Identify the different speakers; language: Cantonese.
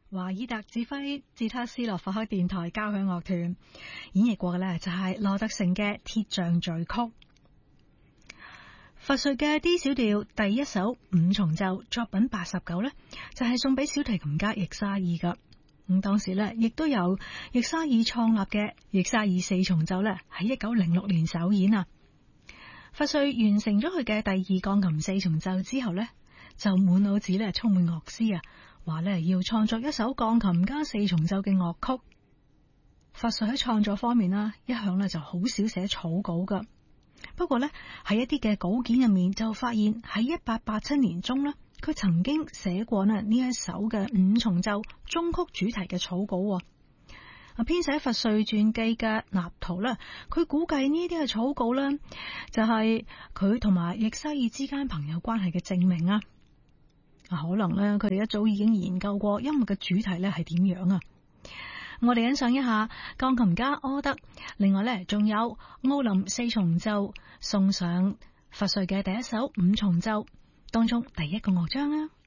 Speaker 1: 華爾特指揮捷克斯洛伐克電台交響樂團演繹過嘅呢，就係羅德城嘅《鐵匠序曲》。佛瑞嘅 D 小調第一首五重奏作品89呢，就係送俾小提琴家易沙爾噶。咁當時呢，亦都有易沙爾創立嘅易沙爾四重奏呢，喺1906年首演啊。佛瑞完成咗佢嘅第二鋼琴四重奏之後呢，就滿腦子呢充滿樂思啊，話呢要創作一首鋼琴加四重奏嘅樂曲。佛瑞喺創作方面啦，一向呢就好少寫草稿噶。不過呢，喺一啲嘅稿件入面就發現喺1887年中呢，佢曾經寫過呢一首嘅五重奏中曲主題嘅草稿。編寫佛瑞傳記嘅納圖呢，佢估計呢啲嘅草稿呢，就係佢同埋易沙爾之間朋友關係嘅證明啊。可能呢，佢哋一早已經研究過音樂嘅主題呢係點樣啊。我哋欣賞一下鋼琴家柯德，另外呢，仲有奧林四重奏送上佛瑞嘅第一首五重奏當中第一個樂章啊。